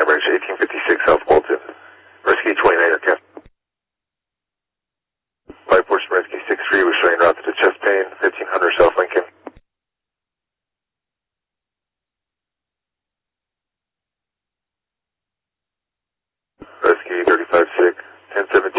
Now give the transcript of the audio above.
average, 1856 South Bolton. Rescue 29 aircraft. Flight Portion Rescue 63 was showing route to the chest pain, 1500 South Lincoln. Rescue 35 sick, 1017